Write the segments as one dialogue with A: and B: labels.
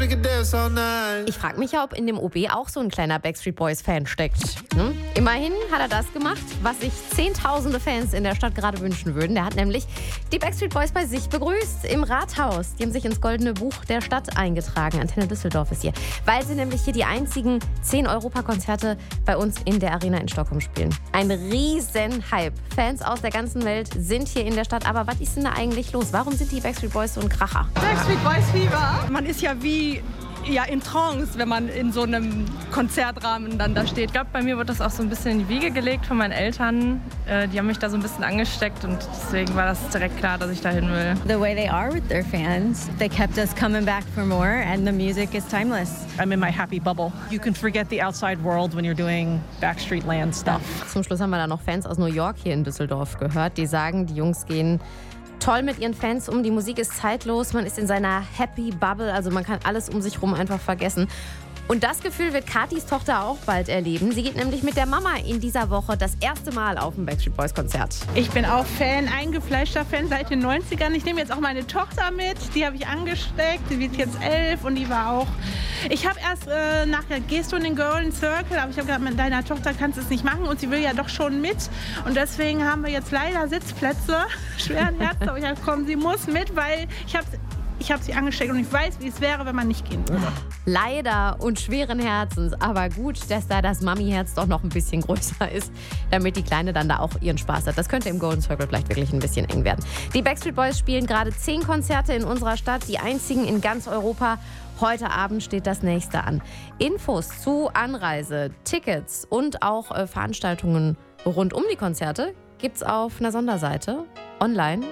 A: we could dance all night.
B: Ich frage mich ja, ob in dem OB auch so ein kleiner Backstreet Boys-Fan steckt. Ne? Immerhin hat er das gemacht, was sich Zehntausende Fans in der Stadt gerade wünschen würden. Der hat nämlich die Backstreet Boys bei sich begrüßt im Rathaus. Die haben sich ins Goldene Buch der Stadt eingetragen. Antenne Düsseldorf ist hier. Weil sie nämlich hier die einzigen 10 Europakonzerte bei uns in der Arena in Stockholm spielen. Ein Riesenhype. Fans aus der ganzen Welt sind hier in der Stadt. Aber was ist denn da eigentlich los? Warum sind die Backstreet Boys so ein Kracher?
C: Backstreet Boys Fieber. Man ist ja wie in Trance, wenn man in so einem Konzertrahmen dann da steht.
D: Ich glaube, bei mir wird das auch so ein bisschen in die Wiege gelegt von meinen Eltern. Die haben mich da so ein bisschen angesteckt und deswegen war das direkt klar, dass ich da hin will.
E: The way they are with their fans, they kept us coming back for more and the music is timeless.
F: I'm in my happy bubble. You can forget the outside world when you're doing Backstreet Land stuff.
B: Zum Schluss haben wir da noch Fans aus New York hier in Düsseldorf gehört, die sagen, die Jungs gehen toll mit ihren Fans um. Die Musik ist zeitlos, man ist in seiner Happy Bubble, also man kann alles um sich rum einfach vergessen. Und das Gefühl wird Katis Tochter auch bald erleben. Sie geht nämlich mit der Mama in dieser Woche das erste Mal auf ein Backstreet Boys Konzert.
C: Ich bin auch Fan, eingefleischter Fan seit den 90ern. Ich nehme jetzt auch meine Tochter mit, die habe ich angesteckt, die wird jetzt 11 und die war auch... Ich habe erst nachher, gehst du in den Golden Circle, aber ich habe gesagt, mit deiner Tochter kannst du es nicht machen und sie will ja doch schon mit. Und deswegen haben wir jetzt leider Sitzplätze, schweren Herzens, aber ich habe komm, sie muss mit, weil ich habe sie angesteckt und ich weiß, wie es wäre, wenn man nicht gehen würde.
B: Leider und schweren Herzens, aber gut, dass da das Mami-Herz doch noch ein bisschen größer ist, damit die Kleine dann da auch ihren Spaß hat. Das könnte im Golden Circle vielleicht wirklich ein bisschen eng werden. Die Backstreet Boys spielen gerade 10 Konzerte in unserer Stadt, die einzigen in ganz Europa. Heute Abend steht das nächste an. Infos zu Anreise, Tickets und auch Veranstaltungen rund um die Konzerte gibt's auf einer Sonderseite online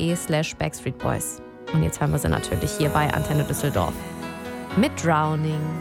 B: antennedüsseldorf.de/Backstreet Boys. Und jetzt hören wir sie natürlich hier bei Antenne Düsseldorf mit Drowning.